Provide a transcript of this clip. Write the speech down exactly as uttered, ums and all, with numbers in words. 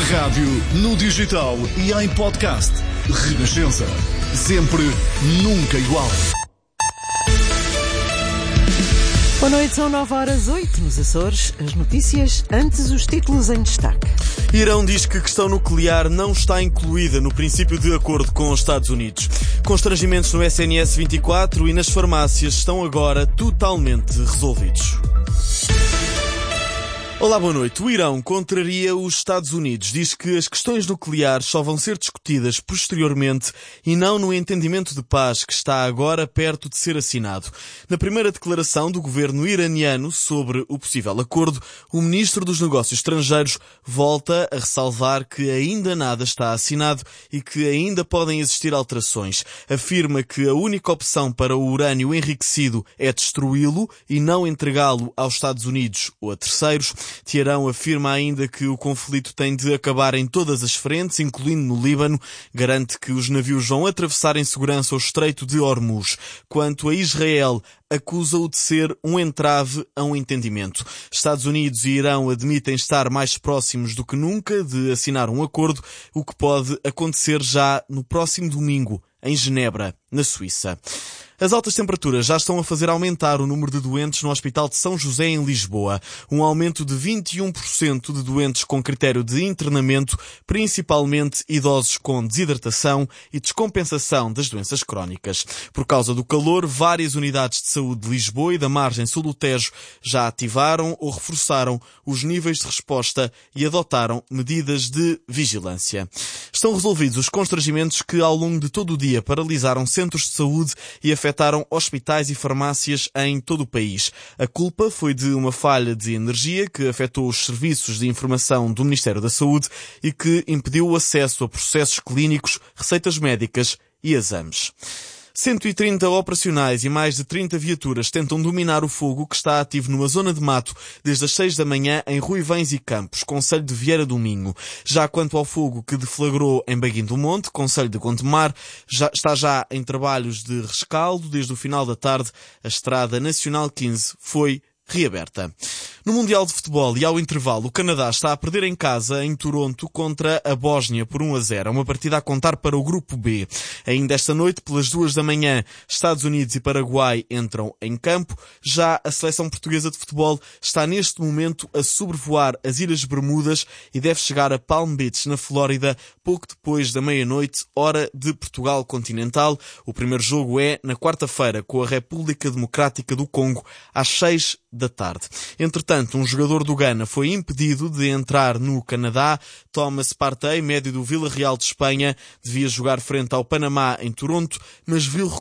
rádio, no digital e em podcast. Renascença. Sempre, nunca igual. Boa noite, são nove horas oito nos Açores. As notícias, antes os títulos em destaque. Irão diz que a questão nuclear não está incluída no princípio de acordo com os Estados Unidos. Constrangimentos no S N S vinte e quatro e nas farmácias estão agora totalmente resolvidos. Olá, boa noite. O Irão contraria os Estados Unidos. Diz que as questões nucleares só vão ser discutidas posteriormente e não no entendimento de paz que está agora perto de ser assinado. Na primeira declaração do governo iraniano sobre o possível acordo, o ministro dos Negócios Estrangeiros volta a ressalvar que ainda nada está assinado e que ainda podem existir alterações. Afirma que a única opção para o urânio enriquecido é destruí-lo e não entregá-lo aos Estados Unidos ou a terceiros. Teherão afirma ainda que o conflito tem de acabar em todas as frentes, incluindo no Líbano. Garante que os navios vão atravessar em segurança o Estreito de Hormuz. Quanto a Israel, acusa-o de ser um entrave a um entendimento. Estados Unidos e Irão admitem estar mais próximos do que nunca de assinar um acordo, o que pode acontecer já no próximo domingo, em Genebra, na Suíça. As altas temperaturas já estão a fazer aumentar o número de doentes no Hospital de São José em Lisboa. Um aumento de vinte e um por cento de doentes com critério de internamento, principalmente idosos com desidratação e descompensação das doenças crónicas. Por causa do calor, várias unidades de saúde de Lisboa e da margem sul do Tejo já ativaram ou reforçaram os níveis de resposta e adotaram medidas de vigilância. Estão resolvidos os constrangimentos que ao longo de todo o dia paralisaram centros de saúde e afetaram afetaram hospitais e farmácias em todo o país. A culpa foi de uma falha de energia que afetou os serviços de informação do Ministério da Saúde e que impediu o acesso a processos clínicos, receitas médicas e exames. cento e trinta operacionais e mais de trinta viaturas tentam dominar o fogo que está ativo numa zona de mato desde as seis da manhã em Ruivães e Campos, concelho de Vieira do Minho. Já quanto ao fogo que deflagrou em Baguim do Monte, concelho de Gondomar, já, está já em trabalhos de rescaldo. Desde o final da tarde, a Estrada Nacional quinze foi reaberta. No Mundial de Futebol e ao intervalo, o Canadá está a perder em casa em Toronto contra a Bósnia por um a zero. Uma partida a contar para o Grupo B. Ainda esta noite, pelas duas da manhã, Estados Unidos e Paraguai entram em campo. Já a seleção portuguesa de futebol está neste momento a sobrevoar as Ilhas Bermudas e deve chegar a Palm Beach, na Flórida, pouco depois da meia-noite, hora de Portugal continental. O primeiro jogo é na quarta-feira com a República Democrática do Congo, às seis da tarde. Entretanto, um jogador do Ghana foi impedido de entrar no Canadá. Thomas Partey, médio do Vila Real de Espanha, devia jogar frente ao Panamá em Toronto, mas viu